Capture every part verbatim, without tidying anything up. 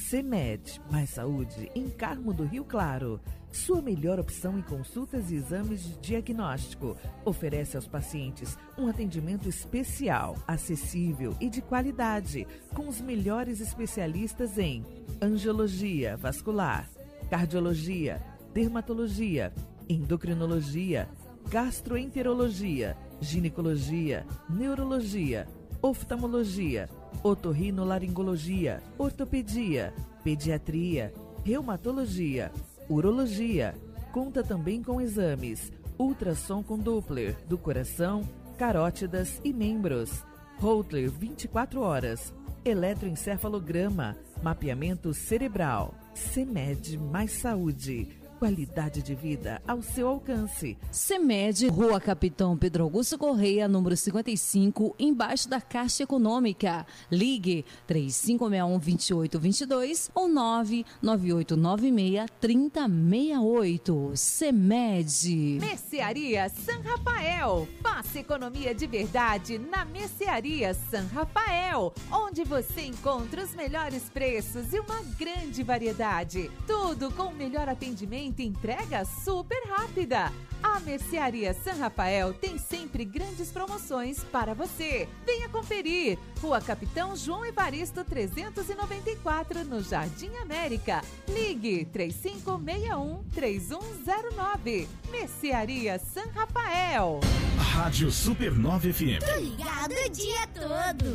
CEMED, mais saúde em Carmo do Rio Claro. Sua melhor opção em consultas e exames de diagnóstico. Oferece aos pacientes um atendimento especial, acessível e de qualidade, com os melhores especialistas em angiologia vascular, cardiologia, dermatologia, endocrinologia, gastroenterologia, ginecologia, neurologia, oftalmologia, otorrinolaringologia, ortopedia, pediatria, reumatologia, urologia. Conta também com exames ultrassom com Doppler do coração, carótidas e membros, Holter vinte e quatro horas, eletroencefalograma, mapeamento cerebral. CEMED mais saúde. Qualidade de vida ao seu alcance. CEMED, Rua Capitão Pedro Augusto Correia, número cinquenta e cinco, embaixo da Caixa Econômica. Ligue três cinco seis um, dois oito dois dois ou nove nove oito nove seis, três zero seis oito. CEMED. Mercearia San Rafael. Faça economia de verdade na Mercearia San Rafael, onde você encontra os melhores preços e uma grande variedade. Tudo com o melhor atendimento e entrega super rápida. A Mercearia San Rafael tem sempre grandes promoções para você. Venha conferir. Rua Capitão João Evaristo trezentos e noventa e quatro, no Jardim América. Ligue três cinco seis um, três um zero nove. Mercearia San Rafael. Rádio Supernova F M. Tô ligado o dia todo.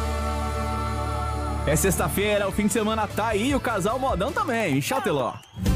É sexta-feira, o fim de semana tá aí e o casal modão também. Tchau, Teló.